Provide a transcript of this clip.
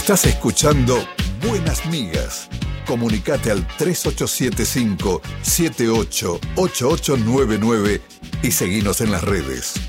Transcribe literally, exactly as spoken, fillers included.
Estás escuchando Buenas Migas. Comunicate al tres ocho siete cinco, siete ocho ocho ocho nueve nueve y seguinos en las redes.